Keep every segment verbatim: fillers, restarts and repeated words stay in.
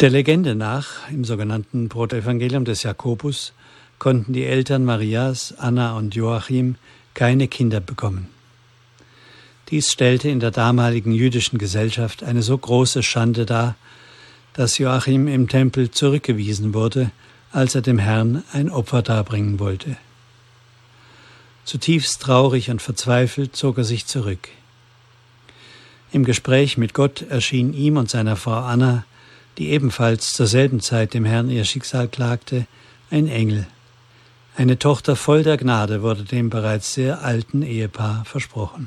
Der Legende nach, im sogenannten Protoevangelium des Jakobus, konnten die Eltern Marias, Anna und Joachim, keine Kinder bekommen. Dies stellte in der damaligen jüdischen Gesellschaft eine so große Schande dar, dass Joachim im Tempel zurückgewiesen wurde, als er dem Herrn ein Opfer darbringen wollte. Zutiefst traurig und verzweifelt zog er sich zurück. Im Gespräch mit Gott erschien ihm und seiner Frau Anna, die ebenfalls zur selben Zeit dem Herrn ihr Schicksal klagte, ein Engel. Eine Tochter voll der Gnade wurde dem bereits sehr alten Ehepaar versprochen.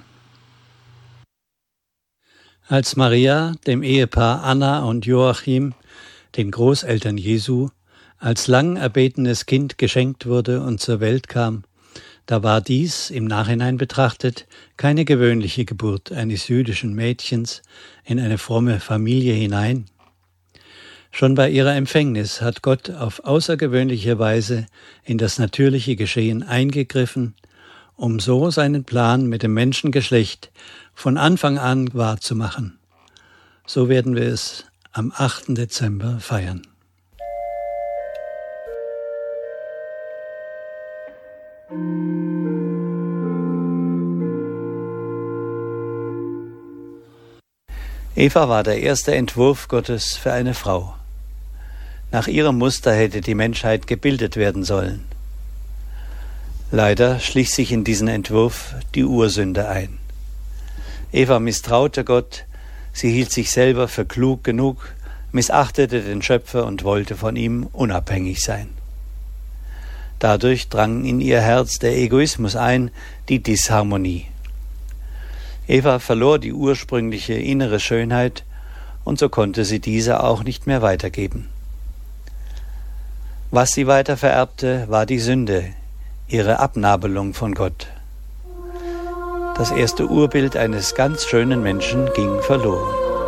Als Maria dem Ehepaar Anna und Joachim, den Großeltern Jesu, als lang erbetenes Kind geschenkt wurde und zur Welt kam, da war dies, im Nachhinein betrachtet, keine gewöhnliche Geburt eines jüdischen Mädchens in eine fromme Familie hinein. Schon bei ihrer Empfängnis hat Gott auf außergewöhnliche Weise in das natürliche Geschehen eingegriffen, um so seinen Plan mit dem Menschengeschlecht von Anfang an wahrzumachen. So werden wir es am achten Dezember feiern. Eva war der erste Entwurf Gottes für eine Frau. Nach ihrem Muster hätte die Menschheit gebildet werden sollen. Leider schlich sich in diesen Entwurf die Ursünde ein. Eva misstraute Gott, sie hielt sich selber für klug genug, missachtete den Schöpfer und wollte von ihm unabhängig sein. Dadurch drang in ihr Herz der Egoismus ein, die Disharmonie. Eva verlor die ursprüngliche innere Schönheit und so konnte sie diese auch nicht mehr weitergeben. Was sie weiter vererbte, war die Sünde, ihre Abnabelung von Gott. Das erste Urbild eines ganz schönen Menschen ging verloren.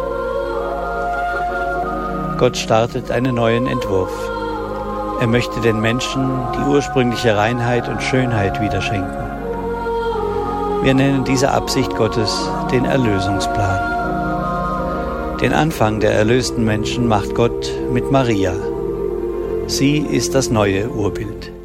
Gott startet einen neuen Entwurf. Er möchte den Menschen die ursprüngliche Reinheit und Schönheit wieder schenken. Wir nennen diese Absicht Gottes den Erlösungsplan. Den Anfang der erlösten Menschen macht Gott mit Maria. Sie ist das neue Urbild.